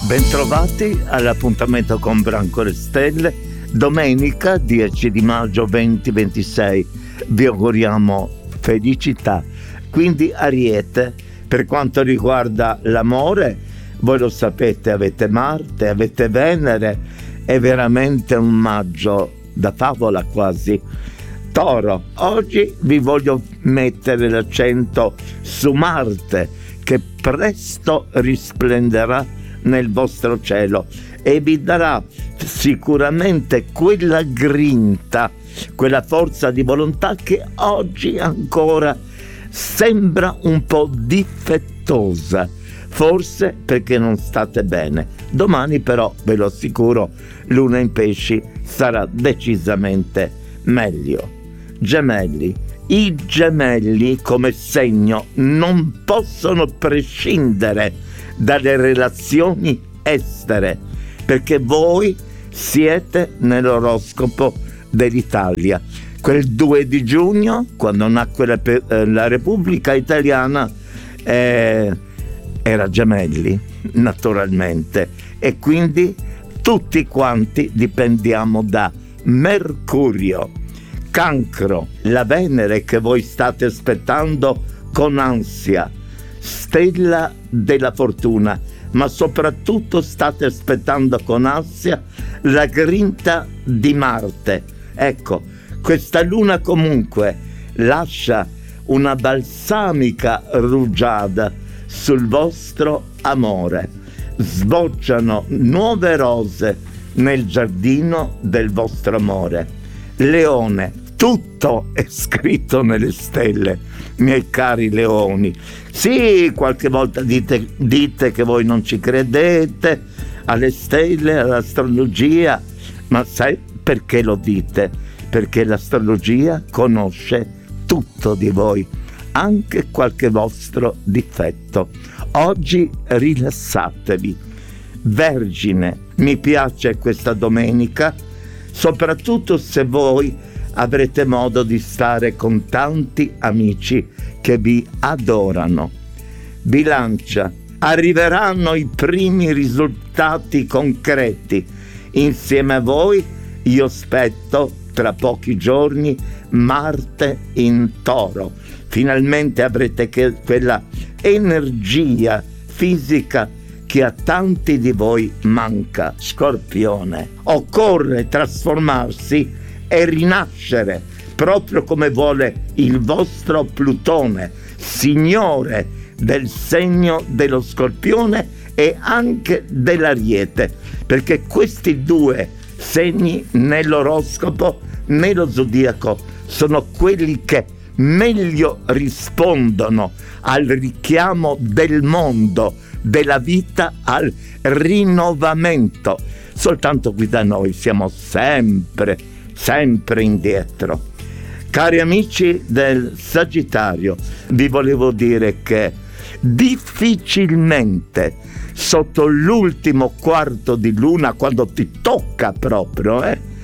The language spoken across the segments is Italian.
Bentrovati all'appuntamento con Branco e Stelle, domenica 10 di maggio 2026. Vi auguriamo felicità. Quindi Ariete, per quanto riguarda l'amore, voi lo sapete, avete Marte, avete Venere, è veramente un maggio da favola quasi. Toro, oggi vi voglio mettere l'accento su Marte, che presto risplenderà nel vostro cielo e vi darà sicuramente quella grinta, quella forza di volontà che oggi ancora sembra un po' difettosa, forse perché non state bene. Domani però, ve lo assicuro, Luna in Pesci sarà decisamente meglio. Gemelli. I gemelli come segno non possono prescindere dalle relazioni estere, perché voi siete nell'oroscopo dell'Italia. Quel 2 di giugno, quando nacque la Repubblica Italiana, era Gemelli, naturalmente, e quindi tutti quanti dipendiamo da Mercurio. Cancro, la Venere che voi state aspettando con ansia, stella della fortuna, ma soprattutto state aspettando con ansia la grinta di Marte. Ecco, questa luna comunque lascia una balsamica rugiada sul vostro amore. Sbocciano nuove rose nel giardino del vostro amore. Leone, tutto è scritto nelle stelle, miei cari leoni. Sì, qualche volta dite che voi non ci credete alle stelle, all'astrologia, ma sai perché lo dite? Perché l'astrologia conosce tutto di voi, anche qualche vostro difetto. Oggi rilassatevi. Vergine, mi piace questa domenica, soprattutto se voi avrete modo di stare con tanti amici che vi adorano. Bilancia, arriveranno i primi risultati concreti. Insieme a voi io aspetto tra pochi giorni Marte in Toro. Finalmente avrete quella energia fisica che a tanti di voi manca. Scorpione, occorre trasformarsi e rinascere, proprio come vuole il vostro Plutone, signore del segno dello Scorpione e anche dell'Ariete, perché questi due segni nell'oroscopo, nello zodiaco, sono quelli che meglio rispondono al richiamo del mondo, della vita, al rinnovamento. Soltanto qui da noi siamo sempre indietro. Cari amici del Sagittario, vi volevo dire che difficilmente sotto l'ultimo quarto di luna, quando ti tocca proprio,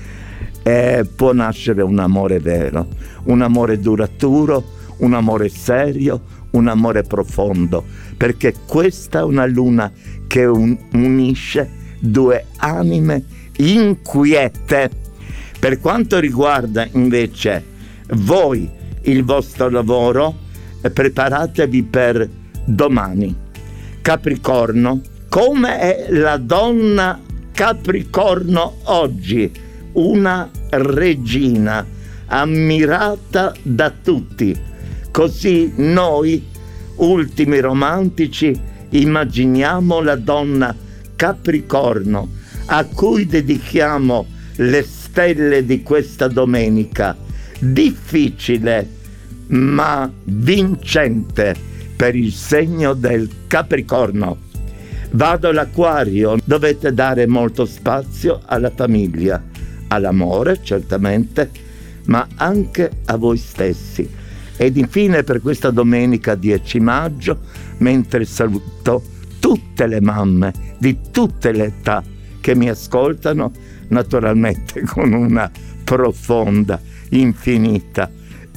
può nascere un amore vero, un amore duraturo, un amore serio, un amore profondo, perché questa è una luna che unisce due anime inquiete. Per quanto riguarda invece voi, il vostro lavoro, preparatevi per domani. Capricorno, come è la donna Capricorno oggi? Una regina ammirata da tutti. Così noi, ultimi romantici, immaginiamo la donna Capricorno, a cui dedichiamo le stelle di questa domenica. Difficile ma vincente per il segno del Capricorno. Vado all'Acquario, dovete dare molto spazio alla famiglia, all'amore certamente, ma anche a voi stessi. Ed infine per questa domenica 10 maggio, mentre saluto tutte le mamme di tutte le età che mi ascoltano, naturalmente con una profonda, infinita,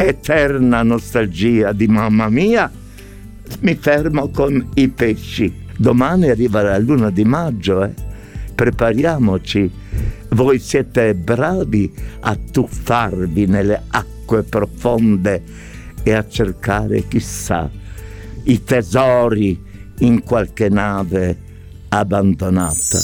eterna nostalgia di mamma mia, mi fermo con i pesci. Domani arriva la luna di maggio, prepariamoci. Voi siete bravi a tuffarvi nelle acque profonde e a cercare, chissà, i tesori in qualche nave abbandonata.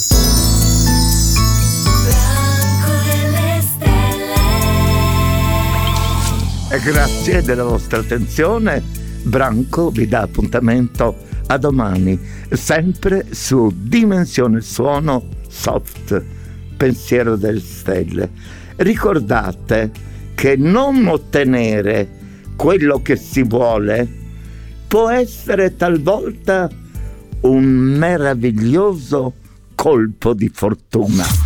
E grazie della vostra attenzione. Branco vi dà appuntamento a domani, sempre su Dimensione Suono Soft, Pensiero delle Stelle. Ricordate che non ottenere quello che si vuole può essere talvolta un meraviglioso colpo di fortuna.